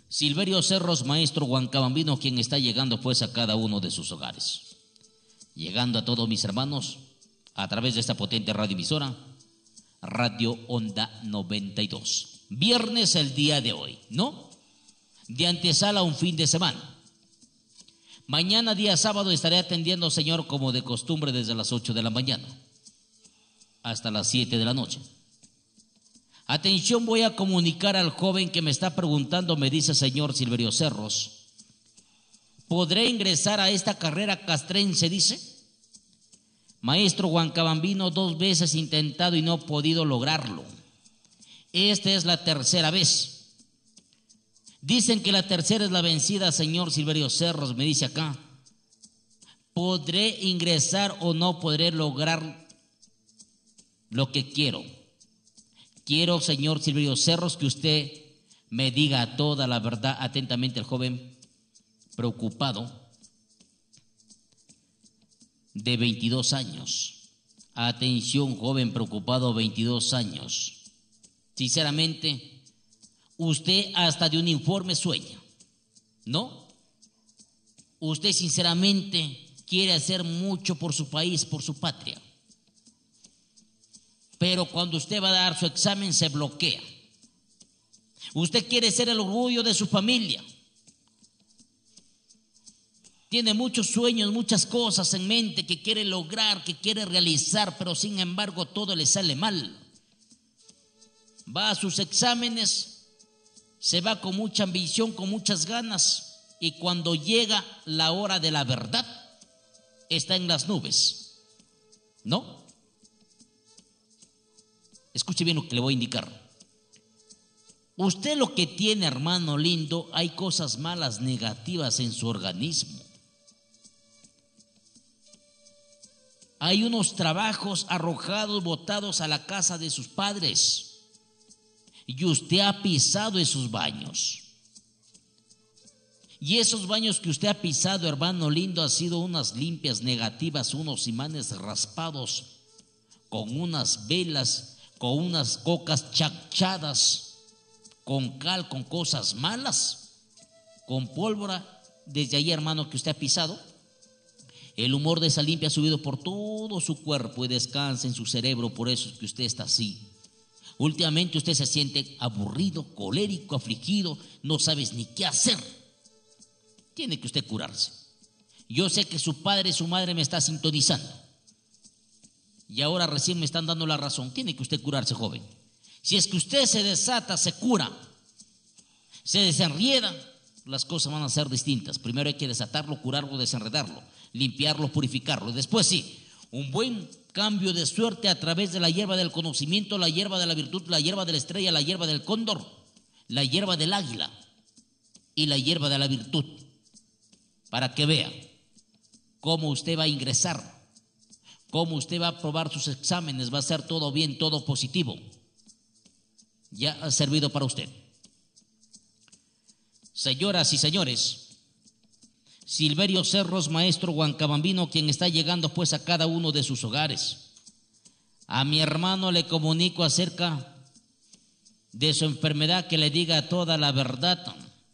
Silverio Cerros, maestro huancabambino, quien está llegando pues a cada uno de sus hogares. Llegando a todos mis hermanos a través de esta potente radioemisora, Radio Onda 92. Viernes el día de hoy, ¿no? De antesala a un fin de semana. Mañana día sábado estaré atendiendo, Señor, como de costumbre desde las 8 de la mañana hasta las 7 de la noche. Atención, voy a comunicar al joven que me está preguntando, me dice, señor Silverio Cerros, ¿podré ingresar a esta carrera castrense? Dice. Maestro huancabambino, 2 veces intentado y no he podido lograrlo. Esta es la tercera vez. Dicen que la tercera es la vencida, señor Silverio Cerros, me dice acá. ¿Podré ingresar o no podré lograr lo que quiero? Quiero, señor Silverio Cerros, que usted me diga toda la verdad. Atentamente el joven preocupado de 22 años. Atención, joven preocupado, 22 años. Sinceramente, usted hasta de un informe sueña, ¿no? Usted sinceramente quiere hacer mucho por su país, por su patria. Pero cuando usted va a dar su examen se bloquea. Usted quiere ser el orgullo de su familia. Tiene muchos sueños, muchas cosas en mente que quiere lograr, que quiere realizar, pero sin embargo todo le sale mal. Va a sus exámenes, se va con mucha ambición, con muchas ganas, y cuando llega la hora de la verdad, está en las nubes, ¿no? Escuche bien lo que le voy a indicar. Usted lo que tiene, hermano lindo, hay cosas malas, negativas en su organismo. Hay unos trabajos arrojados, botados a la casa de sus padres. Y usted ha pisado esos baños. Y esos baños que usted ha pisado, hermano lindo, han sido unas limpias negativas, unos imanes raspados, con unas velas, con unas cocas chachadas, con cal, con cosas malas, con pólvora, desde ahí, hermano, que usted ha pisado. El humor de esa limpia ha subido por todo su cuerpo y descansa en su cerebro, por eso es que usted está así. Últimamente usted se siente aburrido, colérico, afligido, no sabes ni qué hacer. Tiene que usted curarse. Yo sé que su padre y su madre me están sintonizando. Y ahora recién me están dando la razón. Tiene que usted curarse, joven. Si es que usted se desata, se cura, se desenrieda, las cosas van a ser distintas. Primero hay que desatarlo, curarlo, desenredarlo, limpiarlo, purificarlo. Después sí, un buen cambio de suerte a través de la hierba del conocimiento, la hierba de la virtud, la hierba de la estrella, la hierba del cóndor, la hierba del águila y la hierba de la virtud. Para que vea cómo usted va a ingresar, cómo usted va a aprobar sus exámenes, va a ser todo bien, todo positivo. Ya ha servido para usted. Señoras y señores, Silverio Cerros, maestro huancabambino, quien está llegando pues a cada uno de sus hogares. A mi hermano le comunico acerca de su enfermedad, que le diga toda la verdad.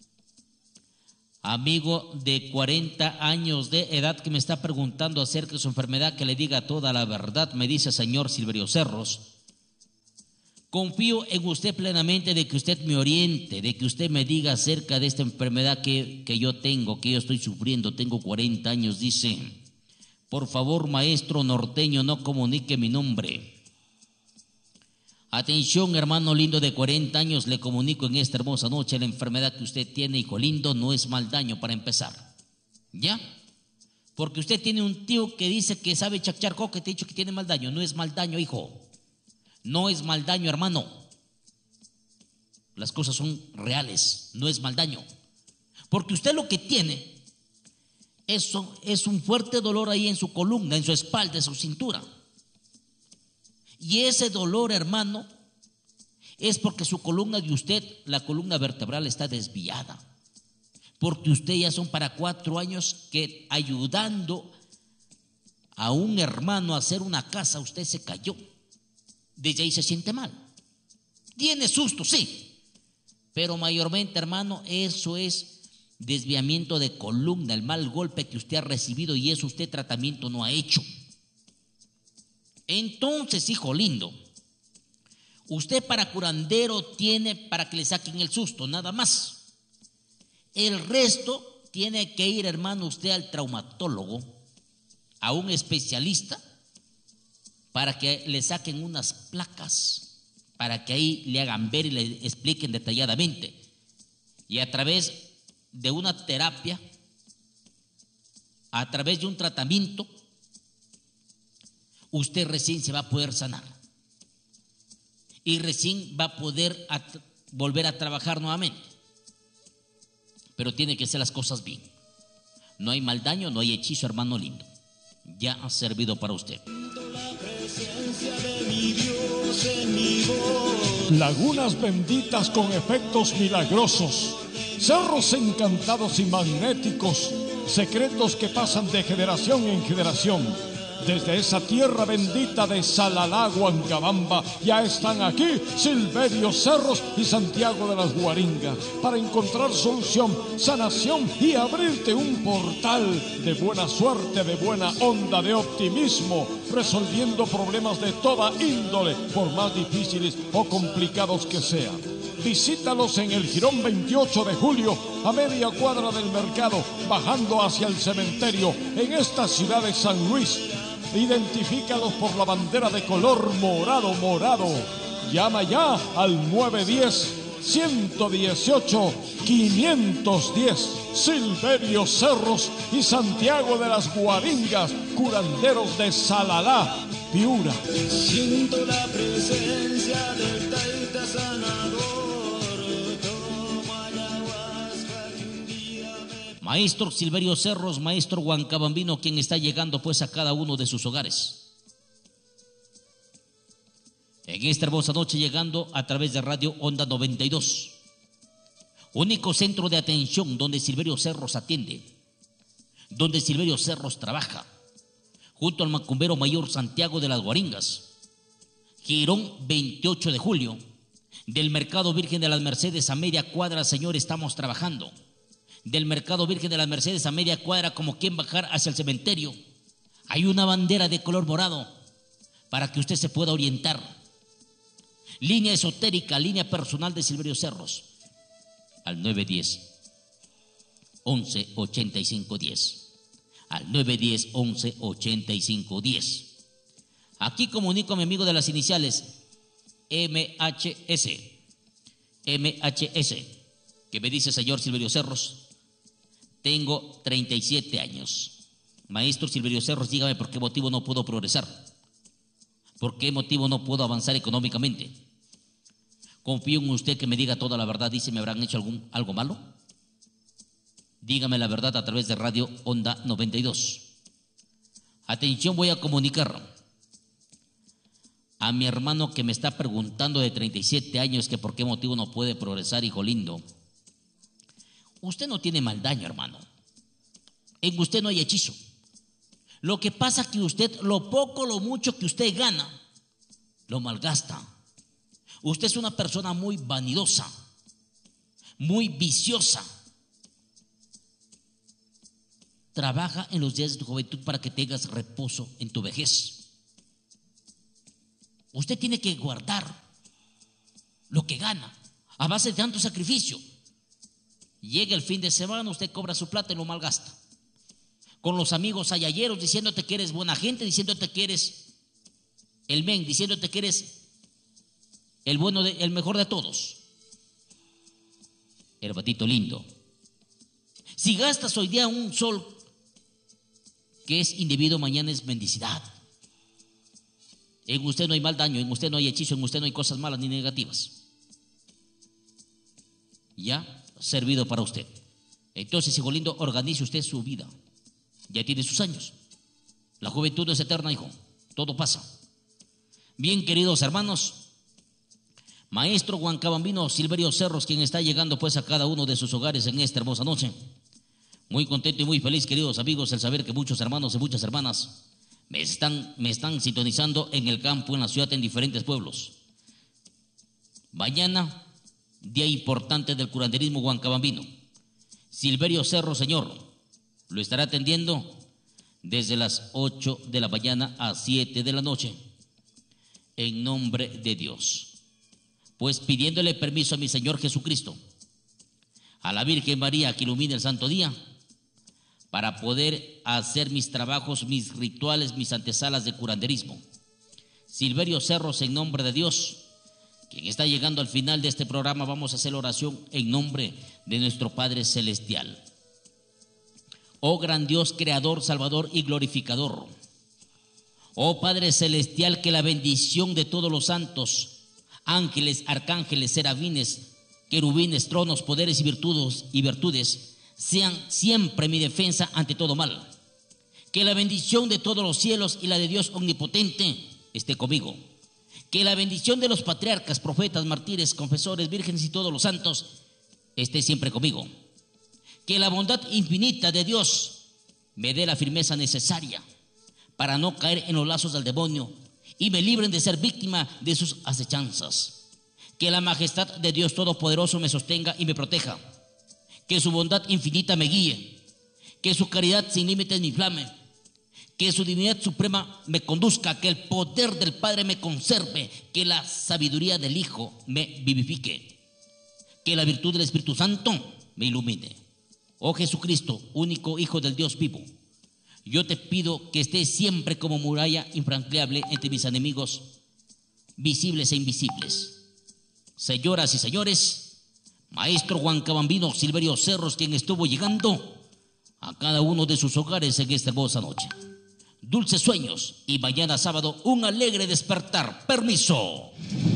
Amigo de 40 años de edad que me está preguntando acerca de su enfermedad, que le diga toda la verdad, me dice, señor Silverio Cerros. Confío en usted plenamente de que usted me oriente, de que usted me diga acerca de esta enfermedad que yo tengo, que yo estoy sufriendo. Tengo 40 años, dice. Por favor, maestro norteño, no comunique mi nombre. Atención, hermano lindo de 40 años, le comunico en esta hermosa noche la enfermedad que usted tiene, hijo lindo, no es mal daño para empezar. ¿Ya? Porque usted tiene un tío que dice que sabe chachar coca, que te ha dicho que tiene mal daño. No es mal daño, hijo. No es mal daño, hermano. Las cosas son reales, no es mal daño. Porque usted lo que tiene es un fuerte dolor ahí en su columna, en su espalda, en su cintura. Y ese dolor, hermano, es porque su columna de usted, la columna vertebral, está desviada. Porque usted ya son para 4 años que ayudando a un hermano a hacer una casa, usted se cayó. Desde ahí se siente mal. Tiene susto, sí, Pero mayormente, hermano, eso es desviamiento de columna, el mal golpe que usted ha recibido, y eso usted tratamiento no ha hecho. Entonces, hijo lindo, usted para curandero tiene para que le saquen el susto, nada más. El resto tiene que ir, hermano, usted al traumatólogo, a un especialista, para que le saquen unas placas, para que ahí le hagan ver y le expliquen detalladamente. Y a través de una terapia, a través de un tratamiento, usted recién se va a poder sanar. Y recién va a poder volver a trabajar nuevamente. Pero tiene que hacer las cosas bien. No hay mal daño, no hay hechizo, hermano lindo. Ya ha servido para usted. Lagunas benditas con efectos milagrosos, cerros encantados y magnéticos, secretos que pasan de generación en generación. Desde esa tierra bendita de Salalá, Huancabamba, ya están aquí Silverio Cerros y Santiago de las Guaringas para encontrar solución, sanación y abrirte un portal de buena suerte, de buena onda, de optimismo, resolviendo problemas de toda índole, por más difíciles o complicados que sean. Visítalos en el Jirón 28 de Julio, a media cuadra del mercado, bajando hacia el cementerio, en esta ciudad de San Luis. Identifícalos por la bandera de color morado. Llama ya al 910-118-510. Silverio Cerros y Santiago de las Guaringas, curanderos de Salalá, Piura. Siento la presencia del Taita sanador. Maestro Silverio Cerros, maestro huancabambino, quien está llegando pues a cada uno de sus hogares. En esta hermosa noche llegando a través de Radio Onda 92. Único centro de atención donde Silverio Cerros atiende, donde Silverio Cerros trabaja, junto al macumbero mayor Santiago de las Guaringas. Jirón 28 de Julio, del Mercado Virgen de las Mercedes a media cuadra, señor, estamos trabajando. Del Mercado Virgen de las Mercedes a media cuadra, como quien bajar hacia el cementerio, hay una bandera de color morado para que usted se pueda orientar. Línea esotérica, línea personal de Silverio Cerros, al 910-11-85-10, al 910-11-85-10. Aquí comunico a mi amigo de las iniciales MHS, que me dice: señor Silverio Cerros, tengo 37 años. Maestro Silverio Cerros, dígame por qué motivo no puedo progresar. ¿Por qué motivo no puedo avanzar económicamente? Confío en usted que me diga toda la verdad. Dice, ¿me habrán hecho algo malo? Dígame la verdad a través de Radio Onda 92. Atención, voy a comunicar a mi hermano que me está preguntando, de 37 años, que por qué motivo no puede progresar, hijo lindo. Usted no tiene mal daño, hermano. En usted no hay hechizo. Lo que pasa es que usted, lo poco, lo mucho que usted gana, lo malgasta. Usted es una persona muy vanidosa, muy viciosa. Trabaja en los días de tu juventud para que tengas reposo en tu vejez. Usted tiene que guardar lo que gana a base de tanto sacrificio. Llega el fin de semana, usted cobra su plata y lo malgasta. Con los amigos ayayeros diciéndote que eres buena gente, diciéndote que eres el men, diciéndote que eres el bueno, el mejor de todos. Herbatito lindo. Si gastas hoy día un sol que es indebido, mañana es mendicidad. En usted no hay mal daño, en usted no hay hechizo, en usted no hay cosas malas ni negativas. Ya servido para usted. Entonces, hijo lindo, organice usted su vida. Ya tiene sus años. La juventud no es eterna, hijo. Todo pasa. Bien, queridos hermanos, maestro huancabambino Silverio Cerros, quien está llegando pues a cada uno de sus hogares en esta hermosa noche. Muy contento y muy feliz, queridos amigos, el saber que muchos hermanos y muchas hermanas me están sintonizando en el campo, en la ciudad, en diferentes pueblos. Mañana día importante del curanderismo huancabambino. Silverio Cerro, señor, lo estará atendiendo desde las 8 de la mañana a 7 de la noche, en nombre de Dios. Pues pidiéndole permiso a mi Señor Jesucristo, a la Virgen María que ilumine el santo día, para poder hacer mis trabajos, mis rituales, mis antesalas de curanderismo. Silverio Cerros, en nombre de Dios, quien está llegando al final de este programa, vamos a hacer la oración en nombre de nuestro Padre Celestial. Oh gran Dios, Creador, Salvador y Glorificador. Oh Padre Celestial, que la bendición de todos los santos, ángeles, arcángeles, serafines, querubines, tronos, poderes y virtudes sean siempre mi defensa ante todo mal. Que la bendición de todos los cielos y la de Dios omnipotente esté conmigo. Que la bendición de los patriarcas, profetas, mártires, confesores, vírgenes y todos los santos esté siempre conmigo. Que la bondad infinita de Dios me dé la firmeza necesaria para no caer en los lazos del demonio y me libren de ser víctima de sus acechanzas. Que la majestad de Dios Todopoderoso me sostenga y me proteja. Que su bondad infinita me guíe. Que su caridad sin límites me inflame. Que su divinidad suprema me conduzca. Que el poder del Padre me conserve. Que la sabiduría del Hijo me vivifique. Que la virtud del Espíritu Santo me ilumine. Oh Jesucristo, único Hijo del Dios vivo, yo te pido que estés siempre como muralla infranqueable entre mis enemigos, visibles e invisibles. Señoras y señores, Maestro huancabambino Silverio Cerros, quien estuvo llegando a cada uno de sus hogares en esta hermosa noche. Dulces sueños y mañana sábado un alegre despertar. Permiso.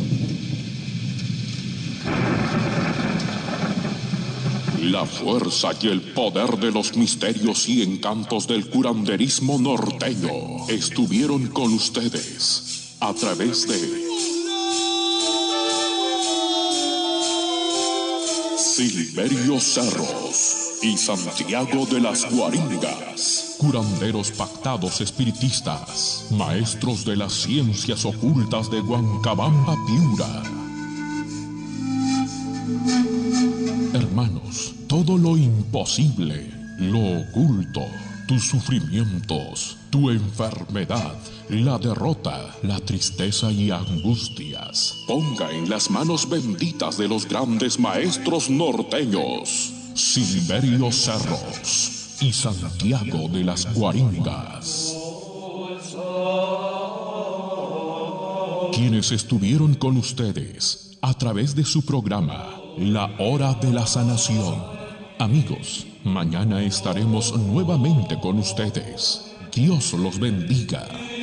La fuerza y el poder de los misterios y encantos del curanderismo norteño estuvieron con ustedes a través de Silverio Cerros y Santiago de las Guaringas. Curanderos pactados espiritistas, maestros de las ciencias ocultas de Huancabamba, Piura. Hermanos, todo lo imposible, lo oculto, tus sufrimientos, tu enfermedad, la derrota, la tristeza y angustias, ponga en las manos benditas de los grandes maestros norteños, Silverio Cerros y Santiago de las Guaringas, quienes estuvieron con ustedes a través de su programa La Hora de la Sanación. Amigos, mañana estaremos nuevamente con ustedes. Dios los bendiga.